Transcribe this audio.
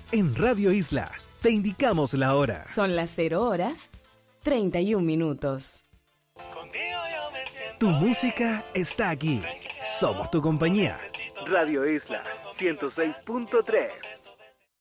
En Radio Isla te indicamos la hora. Son las 0:31. Tu música está aquí. Somos tu compañía. Radio Isla 106.3.